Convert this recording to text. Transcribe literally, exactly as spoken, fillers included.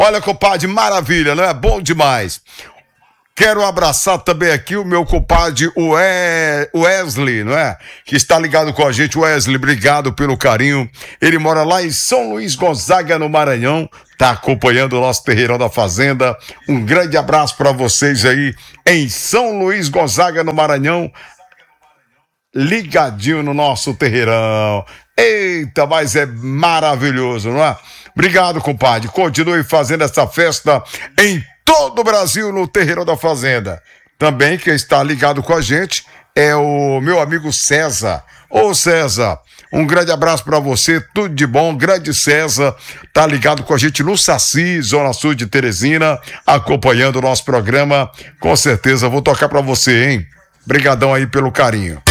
Olha, compadre, maravilha, não é? Bom demais. Quero abraçar também aqui o meu compadre Wesley, não é? Que está ligado com a gente. Wesley, obrigado pelo carinho. Ele mora lá em São Luís Gonzaga, no Maranhão. Tá acompanhando o nosso Terreirão da Fazenda. Um grande abraço para vocês aí em São Luís Gonzaga, no Maranhão. Ligadinho no nosso Terreirão. Eita, mas é maravilhoso, não é? Obrigado, compadre. Continue fazendo essa festa em todo o Brasil no Terreirão da Fazenda. Também quem está ligado com a gente é o meu amigo César. Ô César, um grande abraço para você, tudo de bom. Grande César, tá ligado com a gente no Saci, Zona Sul de Teresina, acompanhando o nosso programa. Com certeza vou tocar para você, hein? Brigadão aí pelo carinho.